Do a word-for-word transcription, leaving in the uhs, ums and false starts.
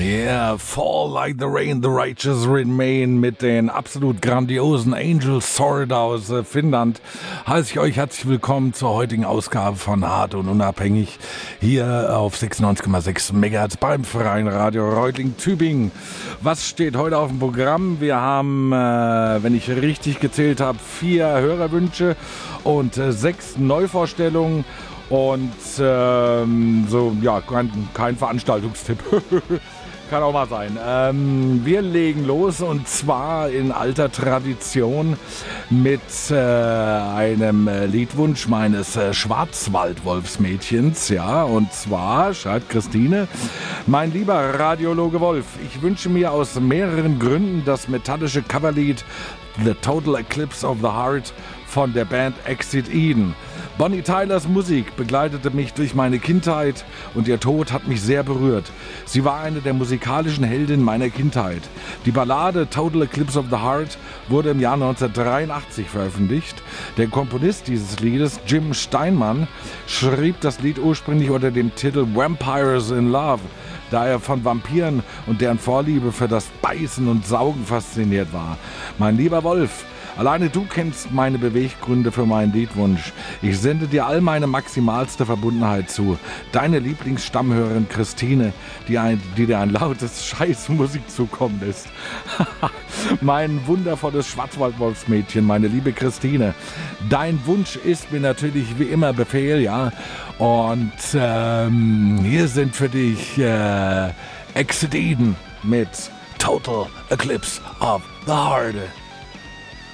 Yeah, Fall Like the Rain, The Righteous Remain mit den absolut grandiosen Angel Sword aus äh, Finnland. Heiße ich euch herzlich willkommen zur heutigen Ausgabe von Hart und Unabhängig hier auf sechsundneunzig Komma sechs Megahertz beim Freien Radio Reutlingen-Tübingen. Was steht heute auf dem Programm? Wir haben, äh, wenn ich richtig gezählt habe, vier Hörerwünsche und äh, sechs Neuvorstellungen. Und ähm, so, ja, kein, kein Veranstaltungstipp. Kann auch mal sein. Ähm, wir legen los und zwar in alter Tradition mit äh, einem äh, Liedwunsch meines äh, Schwarzwaldwolfsmädchens. Ja, und zwar schreibt Christine: Mein lieber Radiologe Wolf, ich wünsche mir aus mehreren Gründen das metallische Coverlied The Total Eclipse of the Heart von der Band Exit Eden. Bonnie Tylers Musik begleitete mich durch meine Kindheit und ihr Tod hat mich sehr berührt. Sie war eine der musikalischen Heldinnen meiner Kindheit. Die Ballade Total Eclipse of the Heart wurde im Jahr neunzehnhundertdreiundachtzig veröffentlicht. Der Komponist dieses Liedes, Jim Steinman, schrieb das Lied ursprünglich unter dem Titel Vampires in Love, da er von Vampiren und deren Vorliebe für das Beißen und Saugen fasziniert war. Mein lieber Wolf, alleine du kennst meine Beweggründe für meinen Liedwunsch. Ich sende dir all meine maximalste Verbundenheit zu. Deine Lieblingsstammhörerin Christine, die, ein, die dir ein lautes Scheißmusik zukommen lässt. Mein wundervolles Schwarzwaldwolfsmädchen, meine liebe Christine. Dein Wunsch ist mir natürlich wie immer Befehl, ja. Und ähm, hier sind für dich äh, Exit Eden mit Total Eclipse of the Heart.